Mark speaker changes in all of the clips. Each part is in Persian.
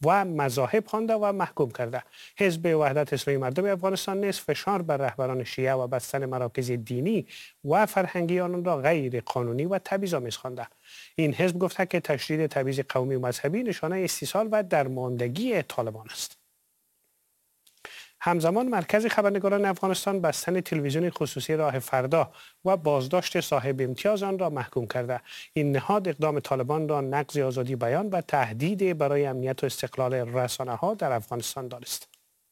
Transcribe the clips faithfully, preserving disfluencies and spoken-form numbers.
Speaker 1: و مذاهب خوانده و محکوم کرده. حزب وحدت اسلامی مردم افغانستان نیز فشار بر رهبران شیعه و بستن مراکز دینی و فرهنگی آنان را غیر قانونی و تبعیض‌آمیز خوانده. این حزب گفته که تشدید تبعیض قومی و مذهبی نشانه استیصال و درماندگی طالبان است. همزمان مرکز خبرنگاران افغانستان بستن تلویزیون خصوصی راه فردا و بازداشت صاحب امتیاز آن را محکوم کرده. این نهاد اقدام طالبان را نقض آزادی بیان و تهدید برای امنیت و استقلال رسانه‌ها در افغانستان دانست.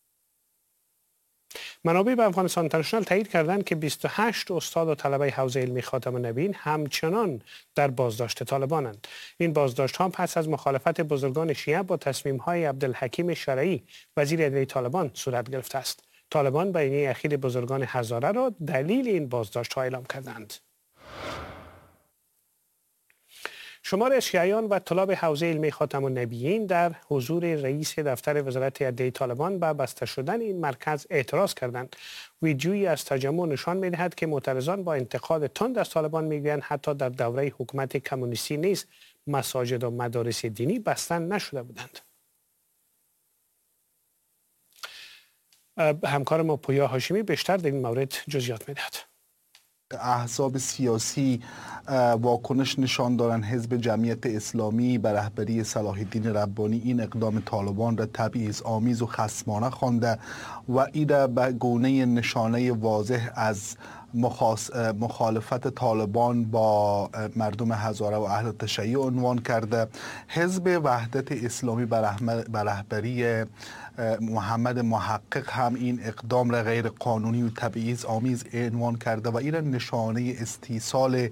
Speaker 1: منابع به افغانستان اینترنشنال تایید کردند که بیست و هشت استاد و طلبه حوزه علمی خاتم النبیین همچنان در بازداشت طالبانند. این بازداشت ها پس از مخالفت بزرگان شیعه با تصمیم های عبدالحکیم شرعی وزیر اداره طالبان صورت گرفته است. طالبان بیانیه اخیر بزرگان هزاره را دلیل این بازداشت ها اعلام کردند. شمار از شیعیان و طلاب حوزه علمی خاتم النبیین در حضور رئیس دفتر وزارت عدلیه طالبان به بسته شدن این مرکز اعتراض کردند. ویدیویی از تجمع نشان می‌دهد که معترضان با انتقاد تند از طالبان میگویند حتی در دوره حکومت کمونیستی نیز مساجد و مدارس دینی بسته نشده بودند. همکار ما پویا هاشمی بیشتر در این مورد جزئیات می‌دهد.
Speaker 2: احزاب سیاسی واکنش نشان دارند. حزب جمعیت اسلامی به رهبری صلاح الدین ربانی این اقدام طالبان را تبعیض آمیز و خصمانه خوانده و این را به گونه نشانه واضح از مخالفت طالبان با مردم هزاره و اهل تشیع عنوان کرده. حزب وحدت اسلامی به رهبری محمد محقق هم این اقدام را غیر قانونی و تبعیض آمیز عنوان کرده و این نشانه استیصال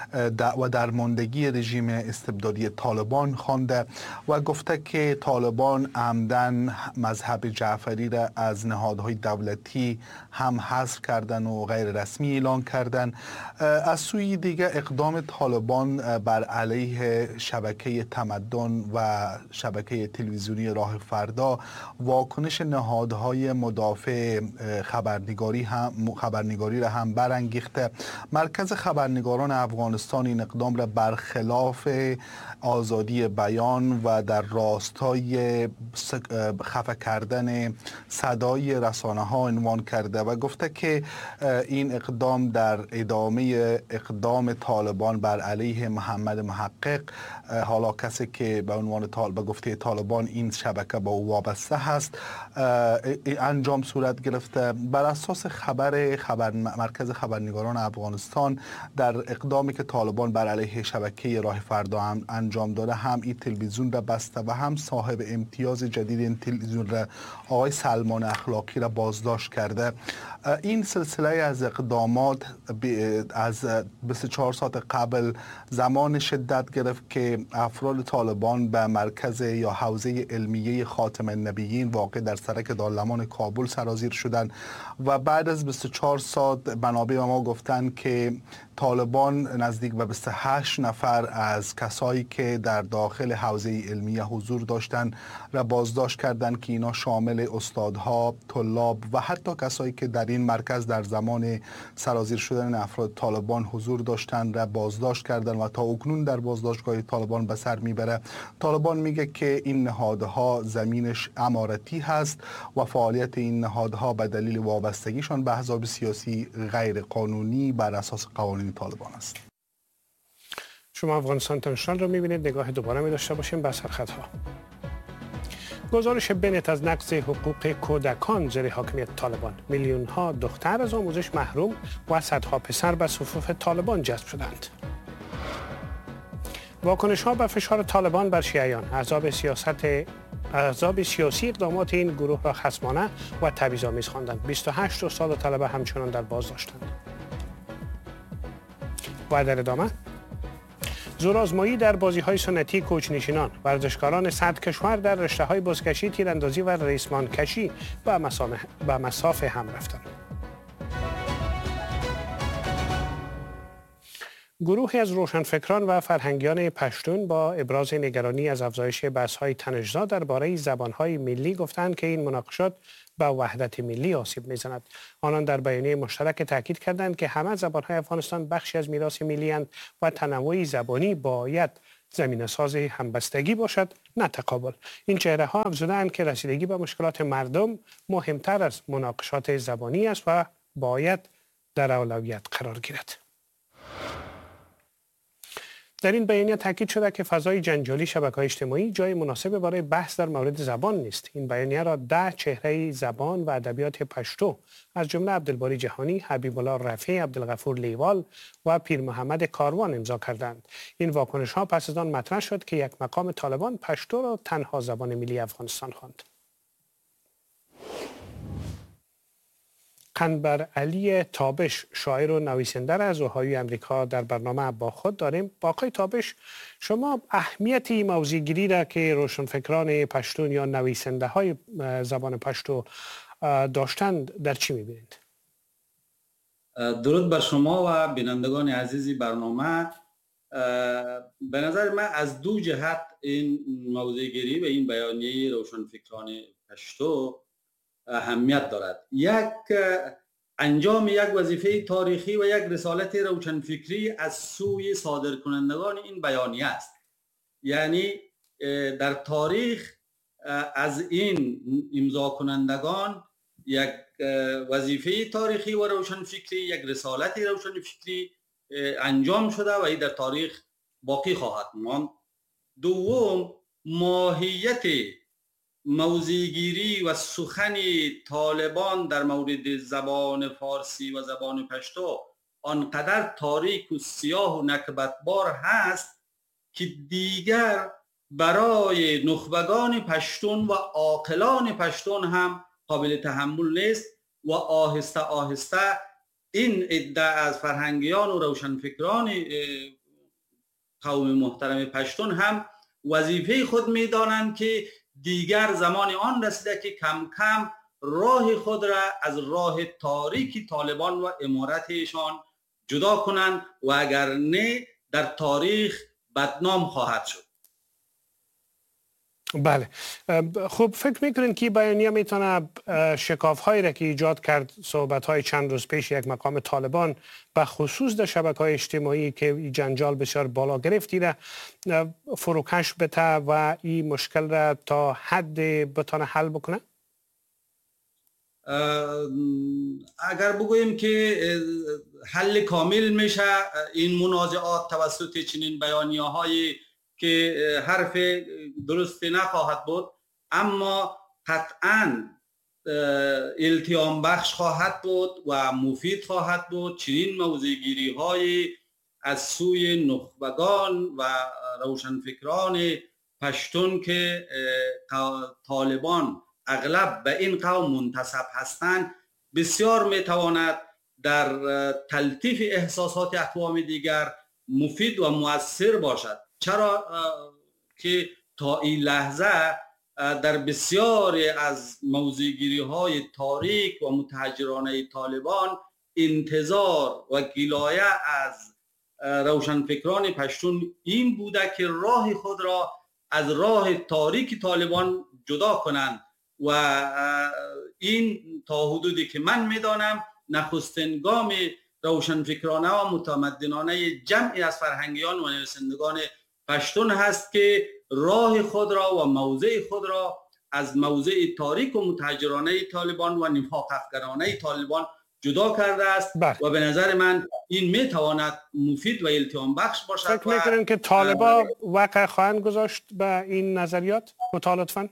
Speaker 2: و درماندگی رژیم استبدادی طالبان خوانده و گفته که طالبان عمدن مذهب جعفری را از نهادهای دولتی هم حذف کردن و غیر رسمی اعلان کردن. از سوی دیگر اقدام طالبان بر علیه شبکه تمدن و شبکه تلویزیونی راه فردا واکنش نهادهای مدافع خبرنگاری هم خبرنگاری را هم برانگیخته. مرکز خبرنگاران افغانستان این اقدام را برخلاف آزادی بیان و در راستای خفه کردن صدای رسانه ها عنوان کرده و گفته که این اقدام در ادامه اقدام طالبان بر علیه محمد محقق، حالا کسی که به عنوان طالب به گفته طالبان این شبکه با او وابسته هست، انجام صورت گرفته. بر اساس خبر خبر مرکز خبرنگاران افغانستان در اقدامی که طالبان بر علیه شبکه راه فردا هم انجام داده، هم این تلویزیون را بسته و هم صاحب امتیاز جدید این تلویزیون را آقای سلمان اخلاقی را بازداشت کرده. این سلسله از اقدامات از بیست و چهار ساعت قبل زمان شدت گرفت که افراد طالبان به مرکز یا حوزه علمیه خاتم النبیین واقع در سرک دارالامان کابل سرازیر شدند و بعد از بیست و چهار ساعت منابع ما گفتند که طالبان نزدیک به بیست و هشت نفر از کسایی که در داخل حوزه علمیه حضور داشتند را بازداشت کردند که اینا شامل استادها، طلاب و حتی کسایی که در این مرکز در زمان سرازیر شدن افراد طالبان حضور داشتند را بازداشت کردند و تا اکنون در بازداشتگاه طالبان به سر میبره. طالبان میگه که این نهادها زمینش امارتی هست و فعالیت این نهادها به دلیل وابستگیشان به احزاب سیاسی غیر قانونی بر اساس قوانین طالبان است.
Speaker 1: شما افغانستان اینترنشنال رو میبینید. نگاه دوباره می داشته باشیم به سرخطها. گزارش بنت از نقض حقوق کودکان زیر حاکمیت طالبان. میلیون ها دختر از آموزش محروم و صدها پسر به صفوف طالبان جذب شدند. واکنش ها به فشار طالبان بر شیعیان. احزاب سیاست احزاب سیاسی اقدامات این گروه را خصمانه و تبعیض‌آمیز خواندند. بیست و هشت استاد و طلبه همچنان در بازداشتند. و در ادامه زورآزمایی در بازی‌های سنتی کوچ‌نشینان. ورزشکاران صد کشور در رشته‌های بزکشی، تیراندازی و ریسمان کشی به به مسافه هم رفتند. گروهی از روشنفکران و فرهنگیان پشتون با ابراز نگرانی از افزایش بحث‌های تنش‌زا درباره زبان‌های ملی گفتند که این مناقشات به وحدت ملی آسیب می‌زند. آنان در بیانیه مشترک تاکید کردند که همه زبان‌های افغانستان بخشی از میراث ملی اند و تنوع زبانی باید زمینه ساز همبستگی باشد نه تقابل. این چهره ها افزودند که رسیدگی به مشکلات مردم مهمتر از مناقشات زبانی است و باید در اولویت قرار گیرد. در این بیانیه تاکید شده که فضای جنجالی شبکه‌های اجتماعی جای مناسب برای بحث در مورد زبان نیست. این بیانیه را ده چهره زبان و ادبیات پشتو از جمله عبدالباری جهانی، حبیب الله رفیع، عبدالغفور لیوال و پیر محمد کاروان امضا کردند. این واکنش ها پس از آن مطرح شد که یک مقام طالبان پشتو را تنها زبان ملی افغانستان خواند. قنبر علی تابش، شاعر و نویسنده از اوهایوی امریکا، در برنامه با خود داریم. با آقای تابش، شما اهمیت این موضوعگیری را که روشنفکران پشتون یا نویسنده های زبان پشتو داشتند در چی میبینید؟
Speaker 3: درود بر شما و بینندگان عزیزی برنامه. به نظر من از دو جهت این موضوعگیری و این بیانیه روشنفکران پشتو اهمیت دارد. یک، انجام یک وظیفه تاریخی و یک رسالت روشنفکری از سوی صادرکنندگان این بیانیه است. یعنی در تاریخ از این امضا کنندگان یک وظیفه تاریخی و روشنفکری، یک رسالت روشنفکری انجام شده و این در تاریخ باقی خواهد ماند. دوم، ماهیت موضع‌گیری و سخن طالبان در مورد زبان فارسی و زبان پشتو آنقدر تاریک و سیاه و نکبتبار هست که دیگر برای نخبگان پشتون و عاقلان پشتون هم قابل تحمل نیست و آهسته آهسته این عده از فرهنگیان و روشنفکران قوم محترم پشتون هم وظیفه خود می‌دانند که دیگر زمان آن رسیده که کم کم راه خود را از راه تاریکی طالبان و امارتشان جدا کنند و اگر نه در تاریخ بدنام خواهد شد.
Speaker 1: بله، خب فکر میکنین که بیانیه میتونه شکاف هایی را که ایجاد کرد صحبت های چند روز پیش یک مقام طالبان و خصوص در شبکه های اجتماعی که جنجال بسیار بالا گرفتی را فروکش بده و این مشکل را تا حد بتونه حل بکنه؟
Speaker 3: اگر بگوییم که حل کامل میشه این منازعات توسط چنین بیانیه های که حرف درستی نخواهد بود، اما قطعاً التیام بخش خواهد بود و مفید خواهد بود چنین موضع‌گیری های از سوی نخبگان و روشنفکران پشتون که طالبان اغلب به این قوم منتسب هستند بسیار میتواند در تلطیف احساسات اقوام دیگر مفید و مؤثر باشد. چرا که تا این لحظه در بسیاری از موضع‌گیری های تاریک و متحجرانه طالبان انتظار و گلایه از روشنفکران پشتون این بوده که راه خود را از راه تاریک طالبان جدا کنند و این تا حدودی که من میدانم نخستین گام روشنفکرانه و متمدنانه جمعی از فرهنگیان و نویسندگان پشتون هست که راه خود را و موضع خود را از موضع تاریک و متحجرانه طالبان و نفاق افکرانه طالبان جدا کرده است بله. و به نظر من این میتواند مفید و التیام بخش باشد.
Speaker 1: فکر میکنم که طالبان وقع خواهند گذاشت به این نظریات مطالعاً؟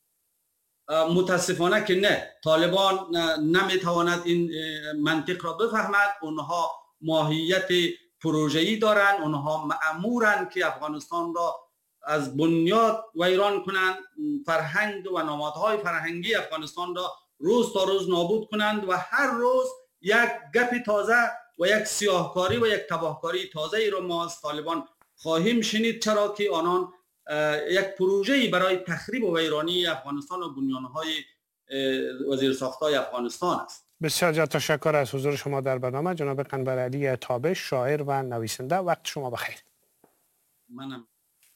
Speaker 3: متاسفانه که نه، طالبان نمیتواند این منطق را بفهمد. اونها ماهیت پروژه‌ای دارند، اونها مأمورند که افغانستان را از بنیاد ویران کنند، فرهنگ و نمادهای فرهنگی افغانستان را روز تا روز نابود کنند و هر روز یک گپ تازه و یک سیاهکاری و یک تباهکاری تازه ای را ما از طالبان خواهیم شنید، چرا که آنان یک پروژه‌ای برای تخریب و ویرانی افغانستان و بنیانهای وزیرساخت‌های افغانستان است.
Speaker 1: بسیار زیاد تشکر از حضور شما در برنامه جناب قنبر علی تابش، شاعر و نویسنده. وقت شما بخیر.
Speaker 3: منم.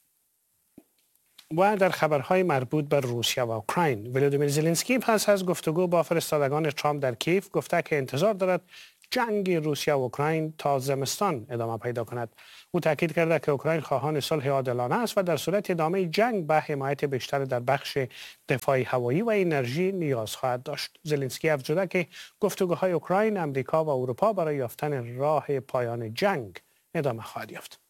Speaker 1: و در خبرهای مربوط به روسیه و اوکراین، ولودیمیر زلنسکی پس از گفتگو با فرستادگان ترامپ در کیف گفته که انتظار دارد جنگ روسیه و اوکراین تا زمستان ادامه پیدا کند. او تاکید کرده که اوکراین خواهان صلح عادلانه است و در صورت ادامه جنگ به حمایت بیشتر در بخش دفاع هوایی و انرژی نیاز خواهد داشت. زلنسکی افزوده که گفتگوهای اوکراین، امریکا و اروپا برای یافتن راه پایان جنگ ادامه خواهد یافت.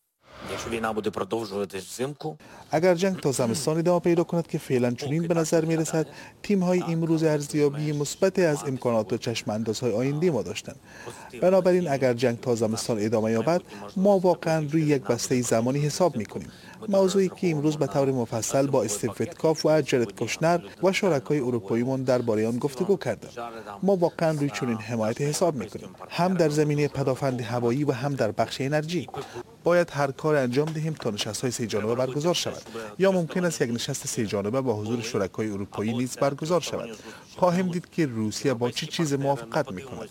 Speaker 2: اگر جنگ تا زمستان ادامه پیدا کند که فعلا چنین به نظر می رسد، تیم های امروز ارزیابی مثبت از امکانات و چشم اندازهای آینده ما داشتند. بنابراین اگر جنگ تا زمستان ادامه یابد، ما واقعا روی یک بسته زمانی حساب می کنیم. موضوعی که امروز به طور مفصل با استیو ویتکاف و جارد کوشنر و شرکای اروپاییمان درباره آن گفتگو کردیم. ما واقعا روی چنین حمایت حساب می کنیم، هم در زمینه پدافند هوایی و هم در بخش انرژی. باید هر کار انجام دهیم تا نشست‌های سه جانبه برگزار شود، یا ممکن است یک نشست سه جانبه با حضور شرکای اروپایی نیز برگزار شود. خواهیم دید که روسیه با چه چیز موافقت می‌کند.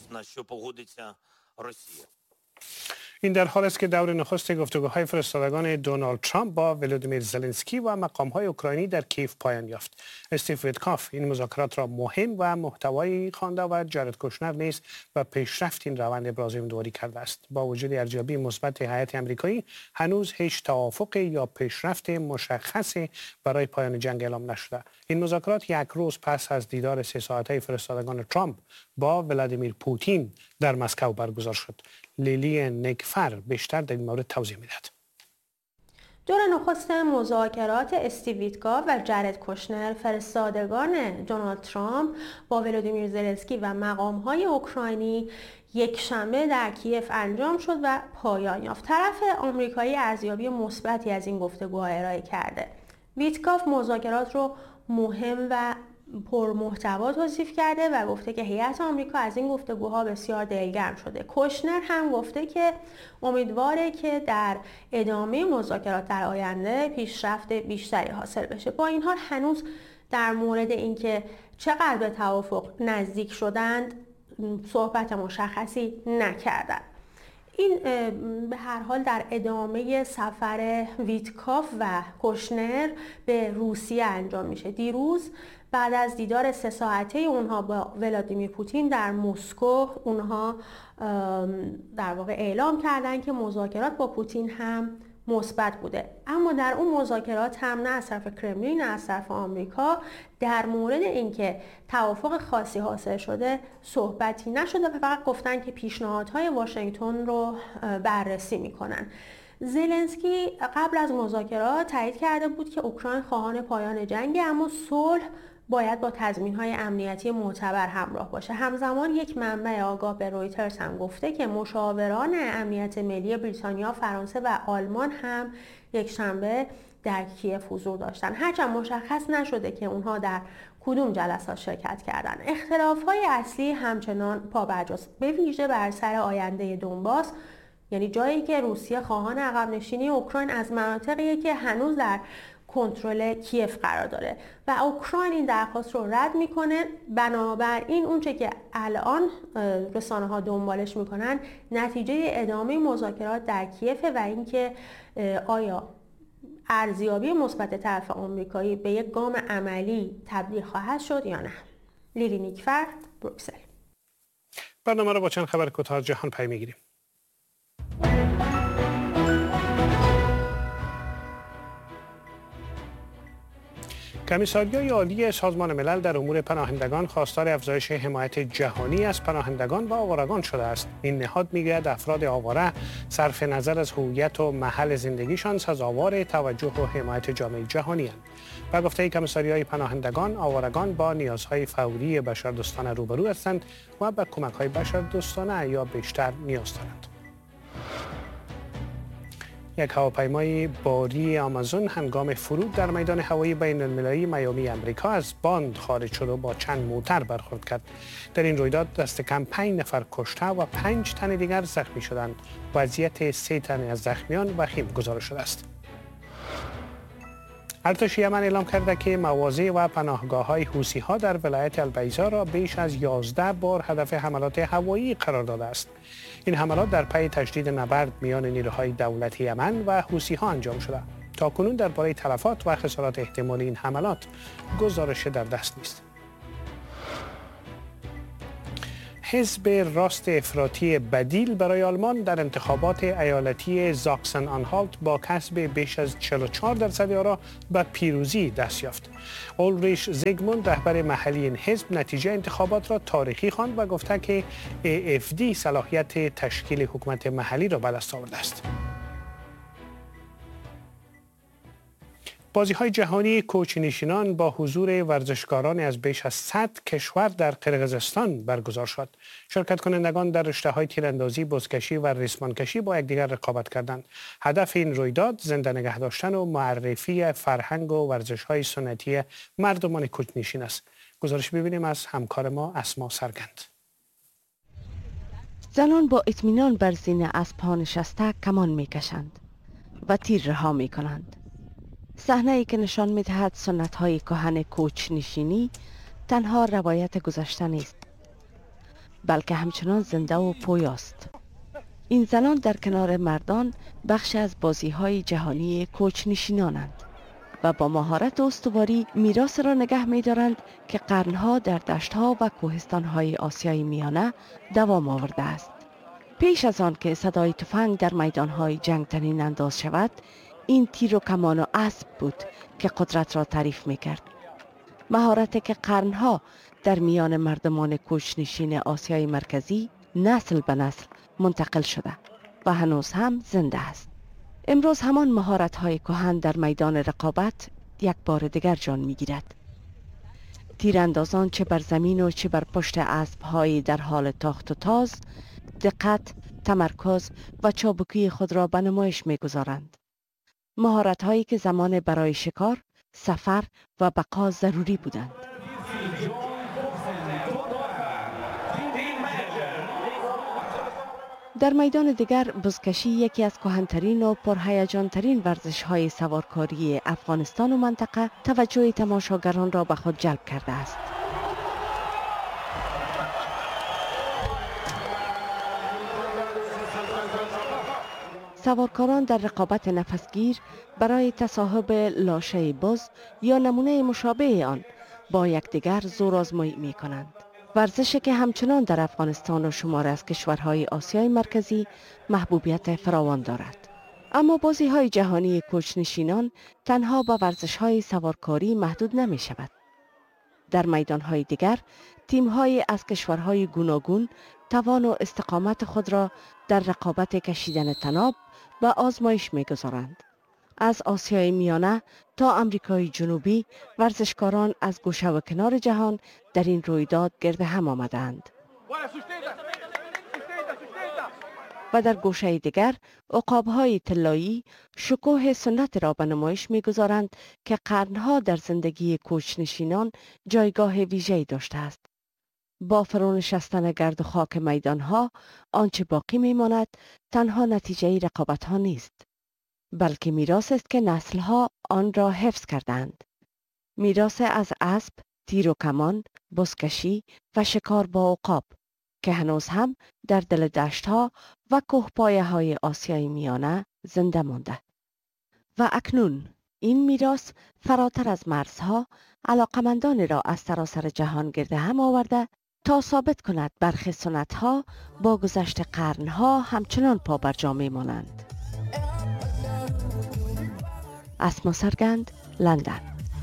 Speaker 1: این در حال است که دور نخست گفتگوهای فرستادگان دونالد ترامپ با ولودیمیر زلنسکی و مقام‌های اوکراینی در کیف پایان یافت. استیو ویتکاف این مذاکرات را مهم و محتوایی خوانده و جارد کوشنر نیز و پیشرفت این روند ابراز امیدواری کرده است. با وجود ارزیابی مثبت هیئت آمریکایی، هنوز هیچ توافق یا پیشرفت مشخصی برای پایان جنگ اعلام نشده. این مذاکرات یک روز پس از دیدار سه ساعته فرستادگان ترامپ با ولادیمیر پوتین در مسکو برگزار شد. لیلی نکفر بیشتر در این مورد توضیح میدهد.
Speaker 4: دور نخست مذاکرات استیو ویتکاف و جارد کوشنر فرستادگان دونالد ترامپ با ولودیمیر زلنسکی و مقام‌های اوکراینی یک شنبه در کیف انجام شد و پایان یافت. طرف آمریکایی ارزیابی مثبتی از این گفتگوها ارائه کرده. ویتکاف مذاکرات رو مهم و پرمحتوا توصیف کرده و گفته که هیئت آمریکا از این گفتگوها بسیار دلگرم شده. کوشنر هم گفته که امیدواره که در ادامه مذاکرات در آینده پیشرفت بیشتری حاصل بشه. با این حال هنوز در مورد اینکه چقدر به توافق نزدیک شدند صحبت مشخصی نکردند. این به هر حال در ادامه سفر ویتکاف و کوشنر به روسیه انجام میشه. دیروز بعد از دیدار سه ساعته اونها با ولادیمیر پوتین در مسکو، اونها در واقع اعلام کردن که مذاکرات با پوتین هم مثبت بوده. اما در اون مذاکرات هم نه از طرف کرملین نه از طرف آمریکا در مورد اینکه توافق خاصی حاصل شده صحبتی نشده و فقط گفتن که پیشنهادهای واشنگتن رو بررسی میکنن. زلنسکی قبل از مذاکرات تایید کرده بود که اوکراین خواهان پایان جنگ، اما صلح باید با تضمین‌های امنیتی معتبر همراه باشه. همزمان یک منبع آگاه به رویترز هم گفته که مشاوران امنیت ملی بریتانیا، فرانسه و آلمان هم یک شنبه در کیف حضور داشتن. هرچند مشخص نشده که اونها در کدوم جلسات شرکت کردن. اختلاف‌های اصلی همچنان پابرجاست، به ویژه بر سر آینده دونباس، یعنی جایی که روسیه خواهان عقب نشینی اوکراین از مناطقی که هنوز در کنترل کیف قرار داره و اوکراین این درخواست رو رد میکنه. بنابراین اونچه که الان رسانه ها دنبالش میکنن نتیجه ادامه مذاکرات در کیف و اینکه آیا ارزیابی مثبت طرف آمریکایی به یک گام عملی تبدیل خواهد شد یا نه. لیلی نیکفر، بروکسل.
Speaker 1: برنامه رو با چند خبر کوتاه جهان پی میگیریم. کمیساریای عالی سازمان ملل در امور پناهندگان خواستار افزایش حمایت جهانی از پناهندگان و آوارگان شده است. این نهاد میگوید افراد آواره صرف نظر از هویت و محل زندگیشان سزاوار توجه و حمایت جامعه جهانی اند. و گفته کمیساریای پناهندگان، آوارگان با نیازهای فوری بشردوستانه روبرو هستند و به کمک‌های بشردوستانه یا بیشتر نیاز دارند. یک هواپیمای باری آمازون هنگام فرود در میدان هوایی بین المللی میامی امریکا از باند خارج شد و با چند موتر برخورد کرد. در این رویداد دست کم پنج نفر کشته و پنج تن دیگر زخمی شدند. وضعیت سه تن از زخمیان وخیم گزارش شده است. ارتش یمن اعلام کرده که مواضع و پناهگاه‌های حوثی‌ها در ولایت البیضا را بیش از یازده بار هدف حملات هوایی قرار داده است. این حملات در پی تشدید نبرد میان نیروهای دولتی یمن و حوثی‌ها انجام شده. تاکنون درباره تلفات و خسارات احتمالی این حملات گزارش در دست نیست. حزب راست افراطی بدیل برای آلمان در انتخابات ایالتی زاکسن آنهالت با کسب بیش از چهل و چهار درصد آرا به پیروزی دست یافت. اولریش زیگموند رهبر محلی این حزب نتیجه انتخابات را تاریخی خواند و گفته که ای اف دی صلاحیت تشکیل حکومت محلی را به دست آورده است. بازی‌های جهانی کوچ‌نشینان با حضور ورزشکاران از بیش از صد کشور در قرقیزستان برگزار شد. شرکت کنندگان در رشته‌های تیراندازی، بزکشی و ریسمانکشی با یکدیگر رقابت کردند. هدف این رویداد زنده نگه داشتن و معرفی فرهنگ و ورزش‌های سنتی مردمان کوچ‌نشین است. گزارش ببینیم از همکار ما اسما سرگند.
Speaker 5: زنان با اطمینان بر زین اسب‌ها نشسته کمان می‌کشند و تیر رها می‌کنند. صحنه‌ای که نشان می‌دهد سنت‌های کهن کوچ‌نشینی تنها روایت گذشته نیست، بلکه همچنان زنده و پویاست. این زنان در کنار مردان بخش از بازی‌های جهانی کوچ‌نشینانند و با مهارت و استواری میراث را نگه می‌دارند که قرنها در دشت‌ها و کوهستان‌های آسیای میانه دوام آورده است. پیش از آن که صدای تفنگ در میدان‌های جنگ طنین انداز شود، این تیر و کمان و اسب بود که قدرت را تعریف می‌کرد. مهارتی که قرنها در میان مردمان کوچ‌نشین آسیای مرکزی نسل به نسل منتقل شده و هنوز هم زنده است. امروز همان مهارت‌های کهن در میدان رقابت یک بار دیگر جان می‌گیرد. تیراندازان چه بر زمین و چه بر پشت اسب‌های در حال تاخت و تاز، دقت، تمرکز و چابکی خود را به نمایش می‌گذارند. مهارت‌هایی که زمان برای شکار، سفر و بقا ضروری بودند. در میدان دیگر بزکشی یکی از کهن‌ترین و پرهیجان‌ترین ورزش‌های سوارکاری افغانستان و منطقه توجه تماشاگران را به خود جلب کرده است. سوارکاران در رقابت نفسگیر برای تصاحب لاشه بز یا نمونه مشابه آن با یکدیگر زور آزمایی می کنند. ورزشی که همچنان در افغانستان و شمار از کشورهای آسیای مرکزی محبوبیت فراوان دارد. اما بازی‌های جهانی کوچ‌نشینان تنها با ورزش‌های سوارکاری محدود نمی شود. در میدان‌های دیگر تیم‌های از کشورهای گوناگون توان و استقامت خود را در رقابت کشیدن طناب و آزمایش می‌گذارند. از آسیای میانه تا امریکای جنوبی ورزشکاران از گوشه و کنار جهان در این رویداد گرد هم آمدند. و در گوشه دیگر عقاب‌های طلایی شکوه سنت را به نمایش می‌گذارند که قرنها در زندگی کوچ‌نشینان جایگاه ویژه‌ای داشته است. با فرونشستن گرد و خاک میدانها آنچه باقی میماند تنها نتیجه رقابت‌ها نیست، بلکه میراث است که نسل‌ها آن را حفظ کردند. میراث از اسب، تیر و کمان، بزکشی و شکار با عقاب که هنوز هم در دل دشت‌ها و کوهپایه‌های آسیای میانه زنده مانده. و اکنون این میراث فراتر از مرزها علاقمندان را از سراسر جهان گرد هم آورده تا ثابت کند برخی سنت‌ها با گذشت قرن‌ها همچنان پابرجا می‌مانند. اسما سرگند، لندن.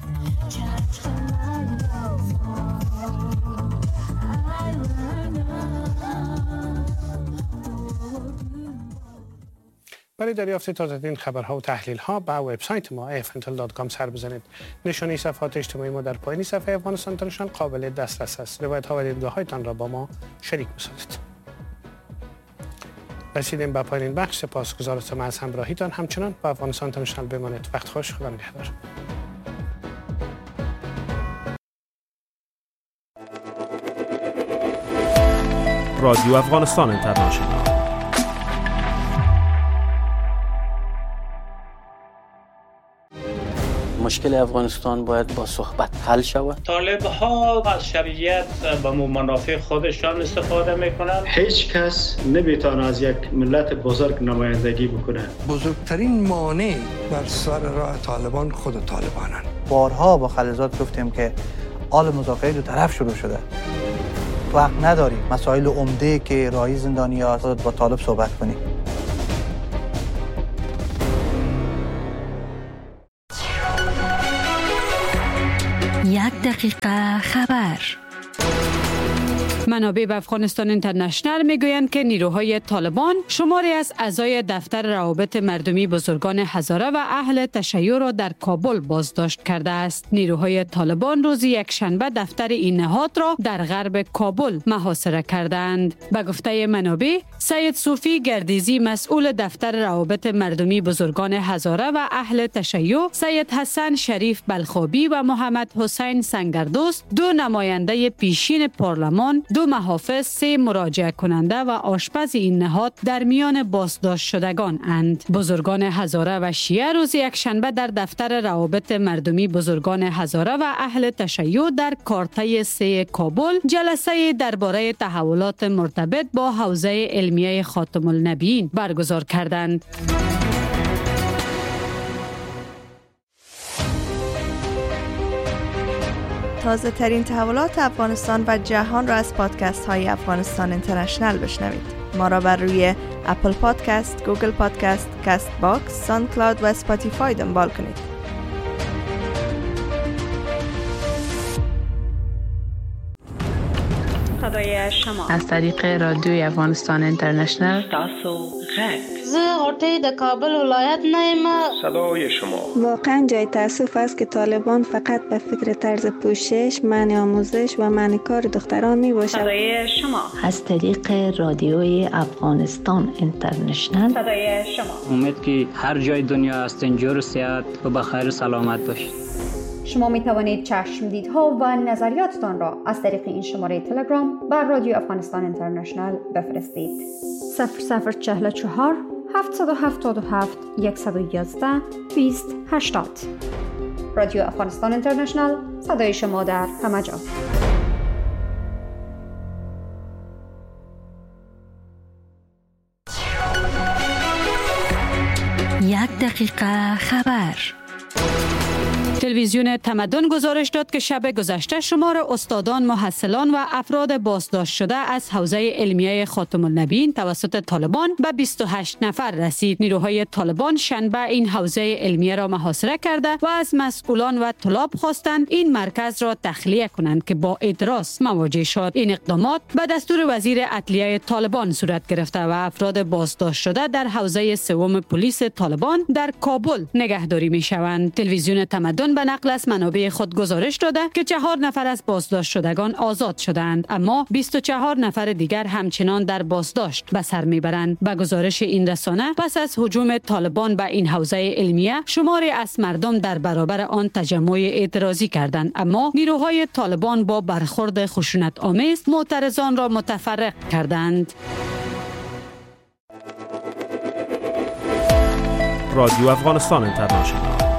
Speaker 1: برای دریافت تازه‌ترین خبرها و تحلیل‌ها به وبسایت ما اف ان تی ال دات کام سر بزنید. نشانی صفحات اجتماعی ما در پایین صفحه افغانستان اینترنشنال قابل دسترس است. روایت‌ها و دیدگاه‌هایتان را با ما شریک بسازید. رسیدیم به پایان بخش. سپاسگزارم از همراهیتان. همچنان با افغانستان اینترنشنال بمانید. وقت خوش. خدا نگهدار.
Speaker 6: رادیو افغانستان اینترنشنال.
Speaker 7: مشکل افغانستان باید با صحبت حل شود.
Speaker 8: طالب ها از شرعیت به منافع خودشان استفاده میکنند.
Speaker 9: هیچ کس نمیتونه از یک ملت بزرگ نمایندگی بکنه.
Speaker 10: بزرگترین مانع بر سر راه طالبان خود طالبانند.
Speaker 11: بارها با خلیزات گفتیم که آل مذاکره دو طرف شروع شده. وقت نداریم. مسائل عمده که رهایی زندانیان با طالب صحبت کنیم.
Speaker 12: یک دقیقه خبر. منابع به افغانستان اینترنشنال میگویند که نیروهای طالبان شماری از اعضای دفتر روابط مردمی بزرگان هزاره و اهل تشیع را در کابل بازداشت کرده است. نیروهای طالبان روز یکشنبه دفتر این نهاد را در غرب کابل محاصره کردند. به گفته منابع، سید صوفی گردیزی مسئول دفتر روابط مردمی بزرگان هزاره و اهل تشیع، سید حسن شریف بلخابی و محمد حسین سنگردوست، دو نماینده پیشین پارلمان، دو محافظ، سه مراجعه کننده و آشپز این نهاد در میان بازداشت شدگان اند. بزرگان هزاره و شیعه روز یکشنبه در دفتر روابط مردمی بزرگان هزاره و اهل تشیع در کارته سه کابل جلسه درباره تحولات مرتبط با حوزه علمیه خاتم النبیین برگزار کردند.
Speaker 13: تازه ترین تحولات افغانستان و جهان را از پادکست های افغانستان اینترنشنال بشنوید. ما را بر روی اپل پادکست، گوگل پادکست، کست باکس، ساوند کلاود و اسپاتیفای دنبال کنید.
Speaker 14: صدای شما از طریق رادیوی افغانستان اینترنشنال. تاسو غږ
Speaker 15: زه غوټۍ د کابل ولایت نه یم.
Speaker 16: صدای شما.
Speaker 17: واقعا جای تأسف است که طالبان فقط به فکر طرز پوشش، منع آموزش و منع کار دختران می باشد.
Speaker 14: صدای شما
Speaker 18: از طریق رادیوی افغانستان اینترنشنال.
Speaker 14: صدای شما.
Speaker 7: امید که هر جای دنیا هستین جور و صحت و بخیر و سلامت باشید.
Speaker 19: شما می توانید چشمدیدها و نظریاتتان را از طریق این شماره تلگرام بر رادیو افغانستان اینترنشنال بفرستید. صفر صفر چهل و چهار هفتصد و هفتاد و هفت صد و یازده بیست هشتاد. رادیو افغانستان اینترنشنال، صدای شما در همه جا.
Speaker 12: یک دقیقه خبر. تلویزیون تمدن گزارش داد که شب گذشته شمار استادان، محصلان و افراد بازداشت شده از حوزه علمیه خاتم النبیین توسط طالبان به بیست و هشت نفر رسید. نیروهای طالبان شنبه این حوزه علمیه را محاصره کرده و از مسئولان و طلاب خواستند این مرکز را تخلیه کنند که با اعتراض مواجه شد. این اقدامات به دستور وزیر عدلیه طالبان صورت گرفته و افراد بازداشت شده در حوزه سوم پلیس طالبان در کابل نگهداری می شوند. تلویزیون تمدن به نقل از منابع خود گزارش داده که چهار نفر از بازداشت شدگان آزاد شدند، اما بیست و چهار نفر دیگر همچنان در بازداشت به سر میبرند. به گزارش این رسانه، پس از هجوم طالبان به این حوزه علمیه، شماری از مردم در برابر آن تجمع اعتراضی کردند، اما نیروهای طالبان با برخورد خشونت آمیز معترضان را متفرق کردند.
Speaker 6: رادیو افغانستان اینترنشنال